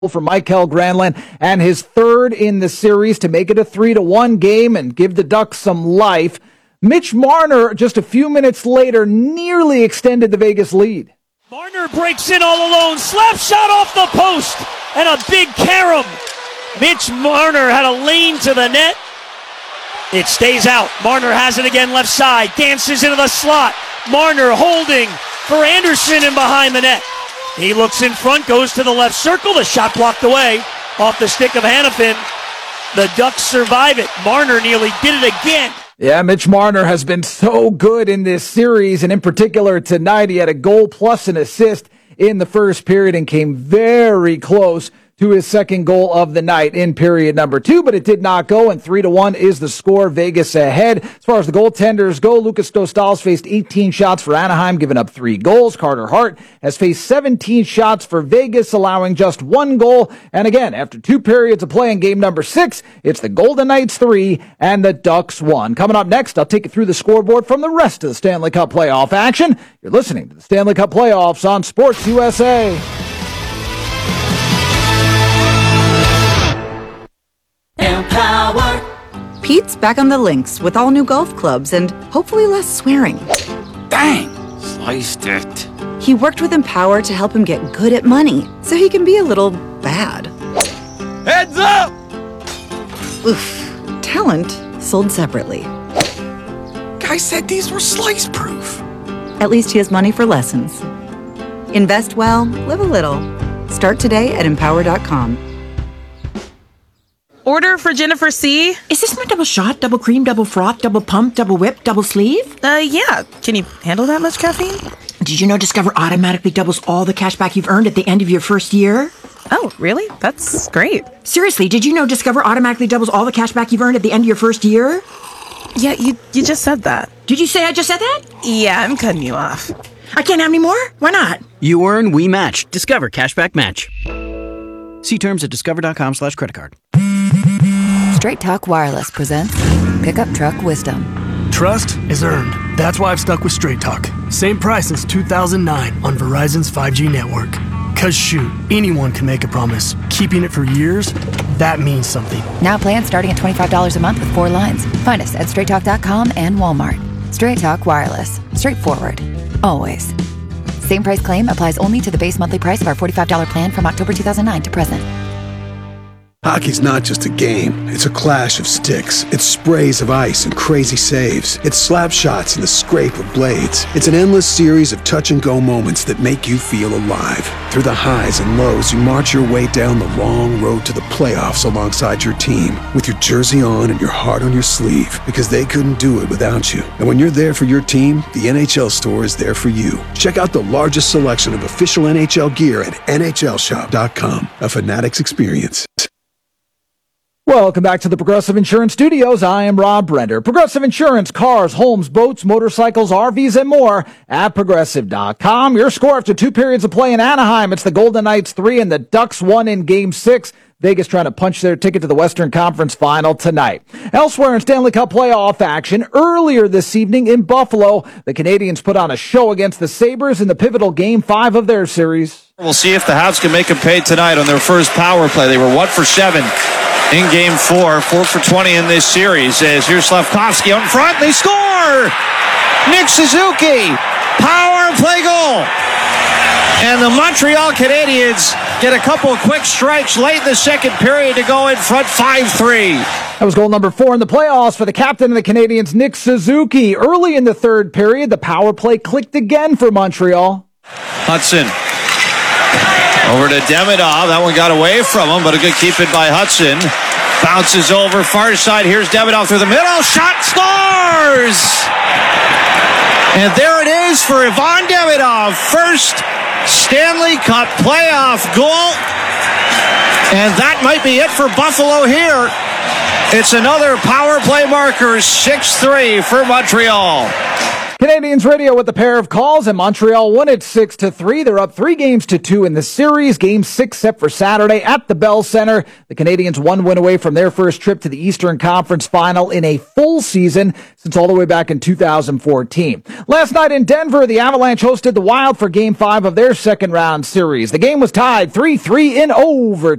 for Michael Granlund and his third in the series to make it a 3-1 game and give the Ducks some life. Mitch Marner, just a few minutes later, nearly extended the Vegas lead. Marner breaks in all alone, slap shot off the post, and a big carom. Mitch Marner had a lane to the net. It stays out. Marner has it again left side, dances into the slot. Marner holding for Anderson and behind the net. He looks in front, goes to the left circle. The shot blocked away off the stick of Hanifin. The Ducks survive it. Marner nearly did it again. Yeah, Mitch Marner has been so good in this series, and in particular tonight, he had a goal plus an assist in the first period and came very close to his second goal of the night in period number 2, but it did not go, and 3-1 is the score. Vegas ahead. As far as the goaltenders go, Lucas Dostal's faced 18 shots for Anaheim, giving up 3 goals. Carter Hart has faced 17 shots for Vegas, allowing just 1 goal. And again, after 2 periods of play in game number 6, it's the Golden Knights 3 and the Ducks 1. Coming up next, I'll take you through the scoreboard from the rest of the Stanley Cup playoff action. You're listening to the Stanley Cup playoffs on Sports USA. Empower. Pete's back on the links with all new golf clubs and hopefully less swearing. Dang, sliced it. He worked with Empower to help him get good at money so he can be a little bad. Heads up! Oof. Talent sold separately. Guy said these were slice proof. At least he has money for lessons. Invest well, live a little. Start today at Empower.com. Order for Jennifer C. Is this my double shot, double cream, double froth, double pump, double whip, double sleeve? Yeah. Can you handle that much caffeine? Did you know Discover automatically doubles all the cash back you've earned at the end of your first year? Oh, really? That's great. Seriously, did you know Discover automatically doubles all the cash back you've earned at the end of your first year? Yeah, you just said that. Did you say I just said that? Yeah, I'm cutting you off. I can't have any more? Why not? You earn, we match. Discover Cashback Match. See terms at discover.com/creditcard. Straight Talk Wireless presents Pickup Truck Wisdom. Trust is earned. That's why I've stuck with Straight Talk. Same price since 2009 on Verizon's 5G network. Cause shoot, anyone can make a promise. Keeping it for years, that means something. Now plans starting at $25 a month with 4 lines. Find us at straighttalk.com and Walmart. Straight Talk Wireless. Straightforward. Always. Same price claim applies only to the base monthly price of our $45 plan from October 2009 to present. Hockey's not just a game. It's a clash of sticks. It's sprays of ice and crazy saves. It's slap shots and the scrape of blades. It's an endless series of touch-and-go moments that make you feel alive. Through the highs and lows, you march your way down the long road to the playoffs alongside your team, with your jersey on and your heart on your sleeve, because they couldn't do it without you. And when you're there for your team, the NHL Store is there for you. Check out the largest selection of official NHL gear at NHLShop.com. A Fanatics experience. Welcome back to the Progressive Insurance Studios. I am Rob Brender. Progressive Insurance, cars, homes, boats, motorcycles, RVs, and more at Progressive.com. Your score after 2 periods of play in Anaheim. It's the Golden Knights 3 and the Ducks 1 in Game 6. Vegas trying to punch their ticket to the Western Conference Final tonight. Elsewhere in Stanley Cup playoff action, earlier this evening in Buffalo, the Canadiens put on a show against the Sabres in the pivotal Game 5 of their series. We'll see if the Habs can make them pay tonight on their first power play. They were 1 for 7 in Game 4, 4 for 20 in this series. As here's Slafkovsky on front, they score! Nick Suzuki, power play goal! And the Montreal Canadiens get a couple of quick strikes late in the second period to go in front 5-3. That was goal number 4 in the playoffs for the captain of the Canadiens, Nick Suzuki. Early in the third period, the power play clicked again for Montreal. Hudson over to Demidov. That one got away from him, but a good keep in by Hudson. Bounces over far side. Here's Demidov through the middle. Shot, scores! And there it is for Ivan Demidov. First Stanley Cup playoff goal. And that might be it for Buffalo here. It's another power play marker, 6-3 for Montreal. Canadians radio with a pair of calls, and Montreal won it 6-3. They're up 3-2 in the series. Game 6 set for Saturday at the Bell Center. The Canadians one win away from their first trip to the Eastern Conference Final in a full season since all the way back in 2014. Last night in Denver, the Avalanche hosted the Wild for Game 5 of their second round series. The game was tied 3-3 in overtime.